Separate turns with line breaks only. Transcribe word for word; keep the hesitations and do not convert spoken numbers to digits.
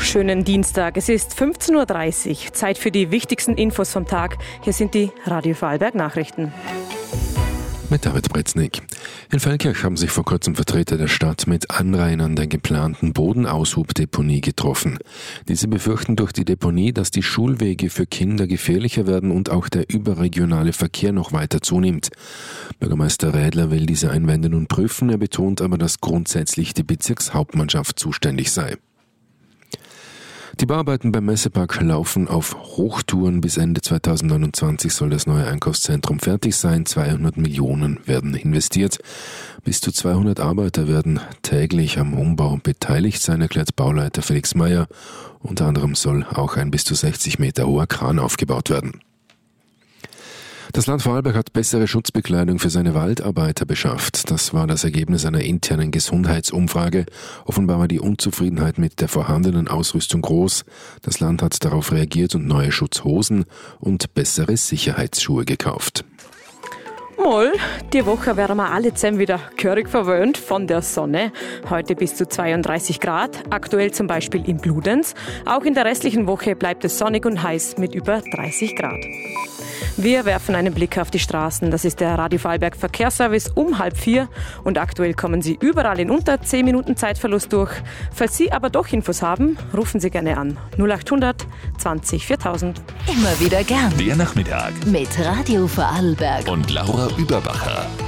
Schönen Dienstag. Es ist fünfzehn Uhr dreißig. Zeit für die wichtigsten Infos vom Tag. Hier sind die Radio Vorarlberg Nachrichten.
Mit David Bretznik. In Feldkirch haben sich vor kurzem Vertreter der Stadt mit Anrainern der geplanten Bodenaushubdeponie getroffen. Diese befürchten durch die Deponie, dass die Schulwege für Kinder gefährlicher werden und auch der überregionale Verkehr noch weiter zunimmt. Bürgermeister Rädler will diese Einwände nun prüfen, er betont aber, dass grundsätzlich die Bezirkshauptmannschaft zuständig sei. Die Bauarbeiten beim Messepark laufen auf Hochtouren. Bis Ende zweitausendneunundzwanzig soll das neue Einkaufszentrum fertig sein. zweihundert Millionen werden investiert. Bis zu zweihundert Arbeiter werden täglich am Umbau beteiligt sein, erklärt Bauleiter Felix Meyer. Unter anderem soll auch ein bis zu sechzig Meter hoher Kran aufgebaut werden. Das Land Vorarlberg hat bessere Schutzbekleidung für seine Waldarbeiter beschafft. Das war das Ergebnis einer internen Gesundheitsumfrage. Offenbar war die Unzufriedenheit mit der vorhandenen Ausrüstung groß. Das Land hat darauf reagiert und neue Schutzhosen und bessere Sicherheitsschuhe gekauft.
Moll, die Woche werden wir alle zusammen wieder gehörig verwöhnt von der Sonne. Heute bis zu zweiunddreißig Grad, aktuell zum Beispiel in Bludenz. Auch in der restlichen Woche bleibt es sonnig und heiß mit über dreißig Grad. Wir werfen einen Blick auf die Straßen. Das ist der Radio Vorarlberg Verkehrsservice um halb vier und aktuell kommen Sie überall in unter zehn Minuten Zeitverlust durch. Falls Sie aber doch Infos haben, rufen Sie gerne an. null achthundert zwanzig viertausend.
Immer wieder gern.
Der Nachmittag
Mit Radio Vorarlberg
und Laura Überbacher.